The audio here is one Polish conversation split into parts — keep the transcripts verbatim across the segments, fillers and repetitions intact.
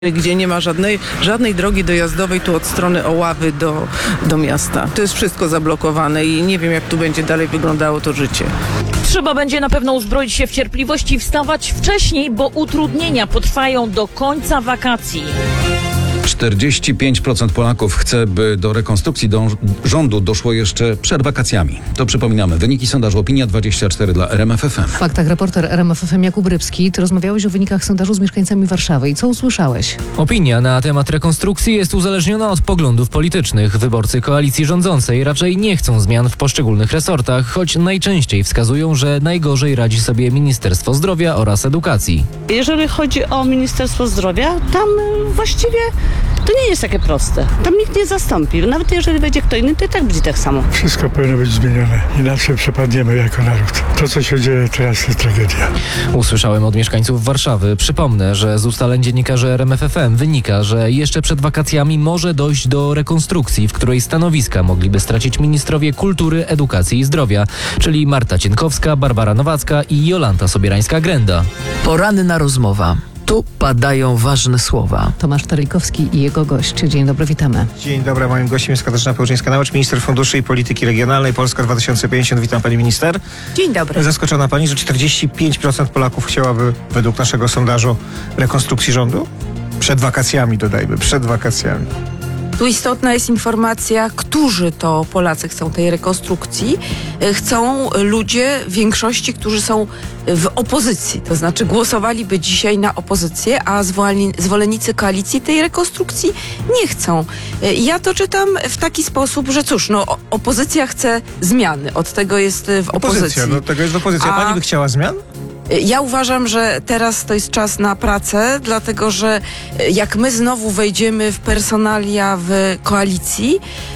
gdzie nie ma żadnej, żadnej drogi dojazdowej tu od strony Oławy do, do miasta. To jest wszystko zablokowane i nie wiem, jak tu będzie dalej wyglądało to życie. Trzeba będzie na pewno uzbroić się w cierpliwość i wstawać wcześniej, bo utrudnienia potrwają do końca wakacji. czterdzieści pięć procent Polaków chce, by do rekonstrukcji do rządu doszło jeszcze przed wakacjami. To przypominamy. Wyniki sondażu Opinia dwadzieścia cztery dla R M F F M. W faktach reporter R M F F M Jakub Rybski. Ty rozmawiałeś o wynikach sondażu z mieszkańcami Warszawy. I co usłyszałeś? Opinia na temat rekonstrukcji jest uzależniona od poglądów politycznych. Wyborcy koalicji rządzącej raczej nie chcą zmian w poszczególnych resortach, choć najczęściej wskazują, że najgorzej radzi sobie Ministerstwo Zdrowia oraz Edukacji. Jeżeli chodzi o Ministerstwo Zdrowia, tam właściwie to nie jest takie proste. Tam nikt nie zastąpi. Nawet jeżeli będzie kto inny, to i tak będzie tak samo. Wszystko powinno być zmienione. Inaczej przepadniemy jako naród. To, co się dzieje teraz, jest tragedia. Usłyszałem od mieszkańców Warszawy. Przypomnę, że z ustaleń dziennikarzy R M F F M wynika, że jeszcze przed wakacjami może dojść do rekonstrukcji, w której stanowiska mogliby stracić ministrowie kultury, edukacji i zdrowia, czyli Marta Cienkowska, Barbara Nowacka i Jolanta Sobierańska-Grenda. Poranna rozmowa. Tu padają ważne słowa. Tomasz Terlikowski i jego gość. Dzień dobry, witamy. Dzień dobry, moim gościem jest Katarzyna Pełczyńska-Nałęcz, minister funduszy i polityki regionalnej Polska dwa tysiące pięćdziesiąt. Witam pani minister. Dzień dobry. Zaskoczona pani, że czterdzieści pięć procent Polaków chciałaby, według naszego sondażu, rekonstrukcji rządu? Przed wakacjami, dodajmy, przed wakacjami. Tu istotna jest informacja, którzy to Polacy chcą tej rekonstrukcji. Chcą ludzie w większości, którzy są w opozycji. To znaczy głosowaliby dzisiaj na opozycję, a zwolennicy koalicji tej rekonstrukcji nie chcą. Ja to czytam w taki sposób, że cóż, no opozycja chce zmiany. Od tego jest w opozycji. Opozycja, no tego jest opozycja. Pani by chciała zmian? Ja uważam, że teraz to jest czas na pracę, dlatego że jak my znowu wejdziemy w personalia w koalicji,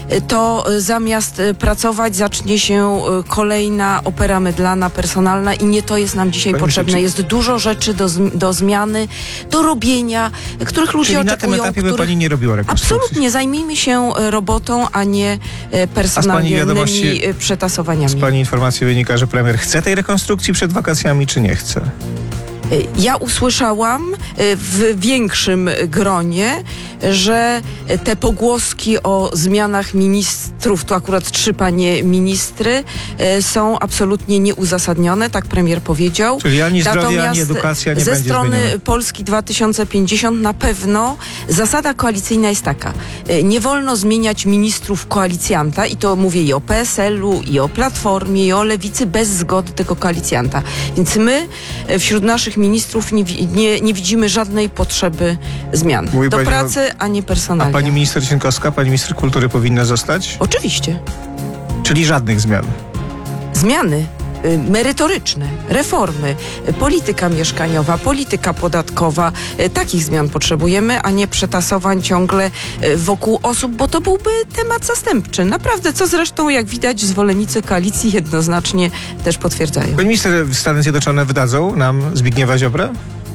to zamiast pracować zacznie się kolejna opera mydlana, personalna i nie to jest nam dzisiaj Pani potrzebne. myśli, jest dużo rzeczy do, do zmiany, do robienia, których ludzie Czyli oczekują. na tym etapie których... by pani nie robiła rekonstrukcji? Absolutnie. Zajmijmy się robotą, a nie A personalnymi wiadomości... przetasowaniami. Z pani informacji wynika, że premier chce tej rekonstrukcji przed wakacjami, czy nie chce? Ja usłyszałam w większym gronie, że te pogłoski o zmianach ministrów, to akurat trzy panie ministry, są absolutnie nieuzasadnione, tak premier powiedział. Czyli ani zdrowie, Natomiast ani edukacja nie ze będzie strony zmieniona. Polski dwa tysiące pięćdziesiąt na pewno zasada koalicyjna jest taka. Nie wolno zmieniać ministrów koalicjanta i to mówię i o P S L u, i o Platformie, i o Lewicy bez zgody tego koalicjanta. Więc my wśród naszych ministrów nie, nie, nie widzimy żadnej potrzeby zmian. Mówi Do pani, pracy, a nie A personalnie. pani minister Cienkowska, pani minister kultury powinna zostać? Oczywiście. Czyli żadnych zmian. Zmiany y, merytoryczne, reformy, y, polityka mieszkaniowa, polityka podatkowa. Y, takich zmian potrzebujemy, a nie przetasowań ciągle y, wokół osób, bo to byłby temat zastępczy. Naprawdę, co zresztą, jak widać, zwolennicy koalicji jednoznacznie też potwierdzają. Pani minister, Stany Zjednoczone wydadzą nam Zbigniewa Ziobrę?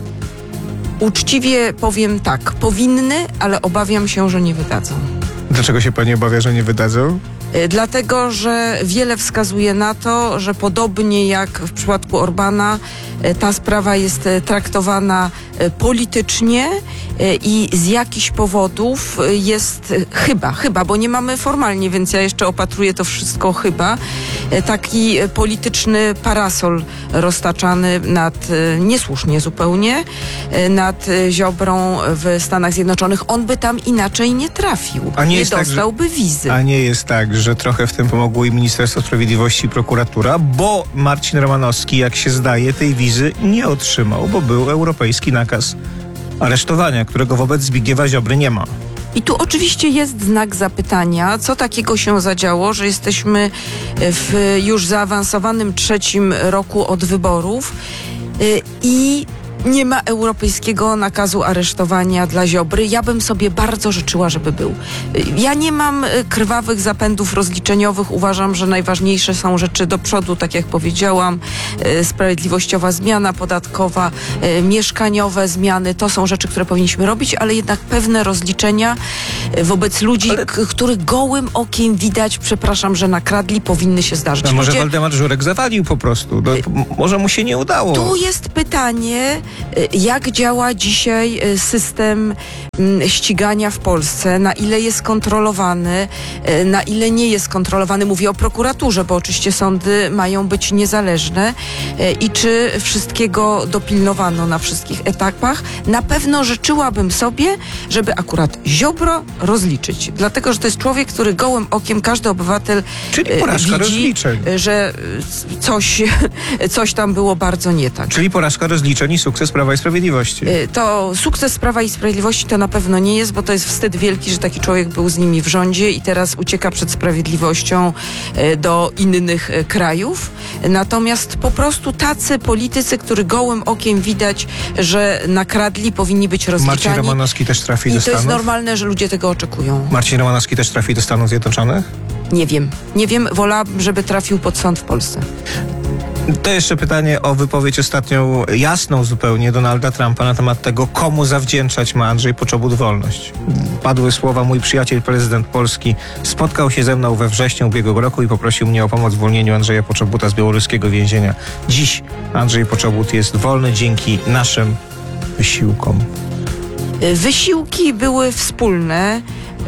Uczciwie powiem tak, powinny, ale obawiam się, że nie wydadzą. Dlaczego się pani obawia, że nie wydadzą? Y, Dlatego, że wiele wskazuje na to, że podobnie jak w przypadku Orbana, y, ta sprawa jest y, traktowana y, politycznie y, i z jakichś powodów y, jest y, chyba, chyba, bo nie mamy formalnie, więc ja jeszcze opatruję to wszystko chyba, y, taki y, polityczny parasol roztaczany nad, y, niesłusznie zupełnie, y, nad y, Ziobrą w Stanach Zjednoczonych. On by tam inaczej nie trafił. A nie nie jest tak, że- dostałby wizy. A nie jest tak, że trochę w tym pomogło i Ministerstwo Sprawiedliwości i prokuratura, bo Marcin Romanowski, jak się zdaje, tej wizy nie otrzymał, bo był europejski nakaz aresztowania, którego wobec Zbigniewa Ziobry nie ma. I tu oczywiście jest znak zapytania, co takiego się zadziało, że jesteśmy w już zaawansowanym trzecim roku od wyborów yy, i nie ma europejskiego nakazu aresztowania dla Ziobry. Ja bym sobie bardzo życzyła, żeby był. Ja nie mam krwawych zapędów rozliczeniowych. Uważam, że najważniejsze są rzeczy do przodu, tak jak powiedziałam. Sprawiedliwościowa zmiana podatkowa, mieszkaniowe zmiany. To są rzeczy, które powinniśmy robić, ale jednak pewne rozliczenia wobec ludzi, ale... k- których gołym okiem widać, przepraszam, że nakradli, powinny się zdarzyć. A może Ludzie... Waldemar Żurek zawalił po prostu? No, m- może mu się nie udało. Tu jest pytanie, jak działa dzisiaj system ścigania w Polsce, na ile jest kontrolowany, na ile nie jest kontrolowany. Mówię o prokuraturze, bo oczywiście sądy mają być niezależne i czy wszystkiego dopilnowano na wszystkich etapach. Na pewno życzyłabym sobie, żeby akurat Ziobro rozliczyć. Dlatego, że to jest człowiek, który gołym okiem każdy obywatel Czyli porażka widzi, rozliczeń. że coś, coś tam było bardzo nie tak. Czyli porażka rozliczeń i sukces Prawa i Sprawiedliwości. To sukces Prawa i Sprawiedliwości to na pewno nie jest, bo to jest wstyd wielki, że taki człowiek był z nimi w rządzie i teraz ucieka przed sprawiedliwością do innych krajów. Natomiast po prostu tacy politycy, którzy gołym okiem widać, że nakradli, powinni być rozliczani. Marcin Romanowski też trafi I do to Stanów? jest normalne, że ludzie tego oczekują. Marcin Romanowski też trafi do Stanów Zjednoczonych? Nie wiem. Nie wiem. Wolałabym, żeby trafił pod sąd w Polsce. To jeszcze pytanie o wypowiedź ostatnią, jasną zupełnie, Donalda Trumpa na temat tego, komu zawdzięczać ma Andrzej Poczobut wolność. Padły słowa: mój przyjaciel, prezydent Polski, spotkał się ze mną we wrześniu ubiegłego roku i poprosił mnie o pomoc w uwolnieniu Andrzeja Poczobuta z białoruskiego więzienia. Dziś Andrzej Poczobut jest wolny dzięki naszym wysiłkom. Wysiłki były wspólne.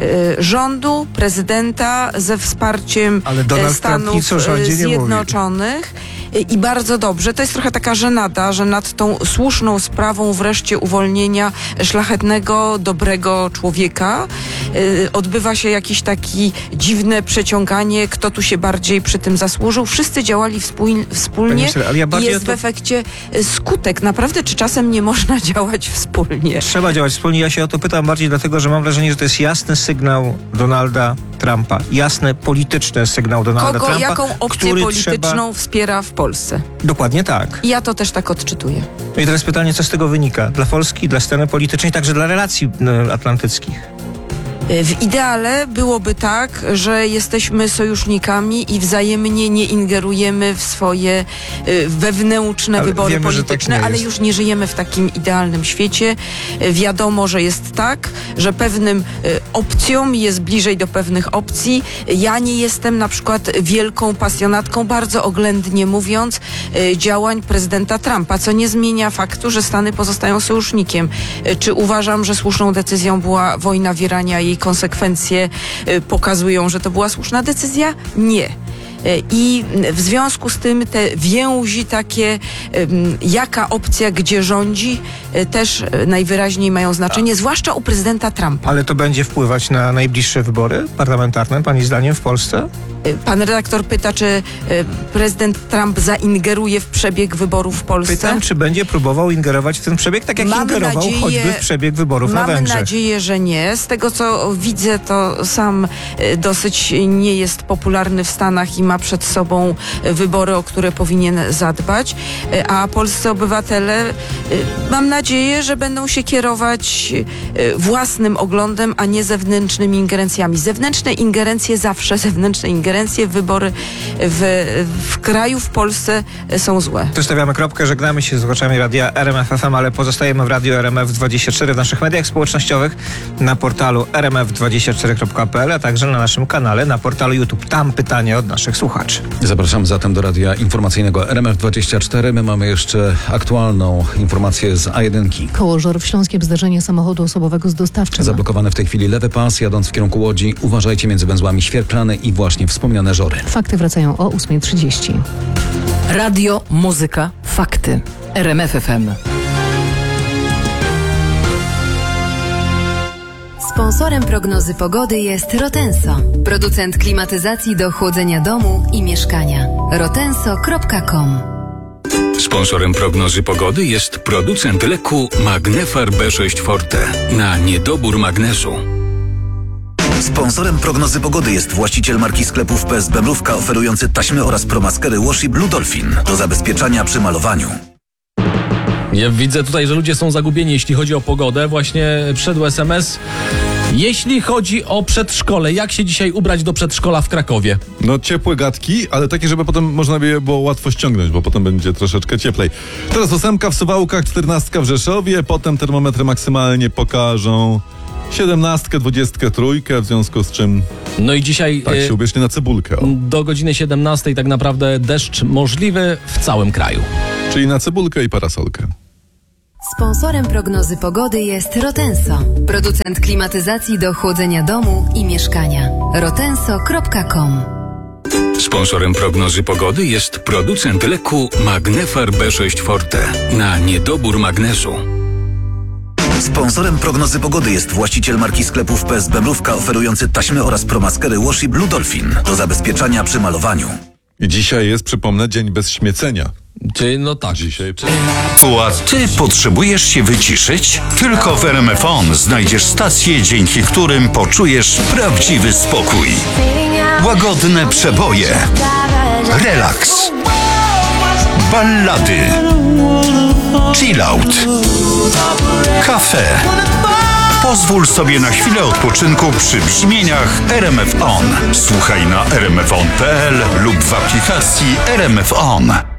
Rządu, prezydenta ze wsparciem Ale Donald Stanów Trump nic o rządzie nie Zjednoczonych. I bardzo dobrze. To jest trochę taka żenada, że nad tą słuszną sprawą wreszcie uwolnienia szlachetnego, dobrego człowieka yy, odbywa się jakieś takie dziwne przeciąganie, kto tu się bardziej przy tym zasłużył. Wszyscy działali współ, wspólnie minister, ale ja i bardziej jest to... w efekcie skutek. Naprawdę, czy czasem nie można działać wspólnie? Trzeba działać wspólnie. Ja się o to pytam bardziej dlatego, że mam wrażenie, że to jest jasny sygnał Donalda Trumpa. Jasny polityczny sygnał Donalda Kogo, Trumpa, jaką opcję który polityczną trzeba... wspiera w Polsce? Dokładnie tak. I ja to też tak odczytuję. No i teraz pytanie, co z tego wynika? Dla Polski, dla sceny politycznej, także dla relacji y, atlantyckich. W ideale byłoby tak, że jesteśmy sojusznikami i wzajemnie nie ingerujemy w swoje y, wewnętrzne Ale wybory wiemy, że tak polityczne, nie ale jest. już nie żyjemy w takim idealnym świecie. Y, wiadomo, że jest tak, że pewnym y, opcjom jest bliżej do pewnych opcji. Ja nie jestem na przykład wielką pasjonatką, bardzo oględnie mówiąc, y, działań prezydenta Trumpa, co nie zmienia faktu, że Stany pozostają sojusznikiem. Y, czy uważam, że słuszną decyzją była wojna w Iranie, a jej konsekwencje y, pokazują, że to była słuszna decyzja? Nie. I w związku z tym te więzi takie, jaka opcja gdzie rządzi, też najwyraźniej mają znaczenie, zwłaszcza u prezydenta Trumpa. Ale to będzie wpływać na najbliższe wybory parlamentarne, pani zdaniem, w Polsce? Pan redaktor pyta, czy prezydent Trump zaingeruje w przebieg wyborów w Polsce? Pytam, czy będzie próbował ingerować w ten przebieg, tak jak Mamy ingerował nadzieję, choćby w przebieg wyborów na Mamy Węgrzech. nadzieję, że nie. Z tego, co widzę, to sam dosyć nie jest popularny w Stanach i ma przed sobą wybory, o które powinien zadbać. A polscy obywatele, mam nadzieję, że będą się kierować własnym oglądem, a nie zewnętrznymi ingerencjami. Zewnętrzne ingerencje zawsze, zewnętrzne ingerencje w wybory w, w kraju, w Polsce są złe. Tu stawiamy kropkę, żegnamy się z słuchaczami radia R M F F M, ale pozostajemy w radiu R M F dwadzieścia cztery w naszych mediach społecznościowych, na portalu r m f dwadzieścia cztery kropka p l, a także na naszym kanale na portalu YouTube. Tam pytanie od naszych słuchaczy. Zapraszam zatem do radia informacyjnego R M F dwadzieścia cztery. My mamy jeszcze aktualną informację z A jeden. Koło Żorów Śląskie, zdarzenie samochodu osobowego z dostawczym. Zablokowany w tej chwili lewy pas, jadąc w kierunku Łodzi. Uważajcie między węzłami Świerklany i właśnie wspomniane Żory. Fakty wracają o ósma trzydzieści. Radio, muzyka, fakty. R M F F M. Sponsorem prognozy pogody jest Rotenso, producent klimatyzacji do chłodzenia domu i mieszkania. rotenso kropka com. Sponsorem prognozy pogody jest producent leku Magnefar B sześć Forte na niedobór magnezu. Sponsorem prognozy pogody jest właściciel marki sklepów P S B Mrówka, oferujący taśmy oraz promaskery Washi Blue Dolphin do zabezpieczania przy malowaniu. Ja widzę tutaj, że ludzie są zagubieni, jeśli chodzi o pogodę. Właśnie przyszedł es em es. Jeśli chodzi o przedszkole, jak się dzisiaj ubrać do przedszkola w Krakowie? No ciepłe gadki, ale takie, żeby potem można by je było łatwo ściągnąć, bo potem będzie troszeczkę cieplej. Teraz ósemka w Suwałkach, czternastka w Rzeszowie, potem termometry maksymalnie pokażą siedemnastkę, dwudziestkę, trójkę, w związku z czym no i dzisiaj tak się ubierzcie na cebulkę. O. Do godziny siedemnastej tak naprawdę deszcz możliwy w całym kraju. Czyli na cebulkę i parasolkę. Sponsorem prognozy pogody jest Rotenso, producent klimatyzacji do chłodzenia domu i mieszkania. rotenso kropka com. Sponsorem prognozy pogody jest producent leku Magnefar B sześć Forte na niedobór magnezu. Sponsorem prognozy pogody jest właściciel marki sklepów P S B Mrówka oferujący taśmy oraz promaskery Washi Blue Dolphin do zabezpieczania przy malowaniu. I dzisiaj jest, przypomnę, dzień bez śmiecenia. Czyli no tak. Dzisiaj. A ty potrzebujesz się wyciszyć? Tylko w R M F On znajdziesz stacje, dzięki którym poczujesz prawdziwy spokój. Łagodne przeboje, relaks, ballady, chillout, kafe. Pozwól sobie na chwilę odpoczynku przy brzmieniach R M F On. Słuchaj na r m f on kropka p l lub w aplikacji R M F On.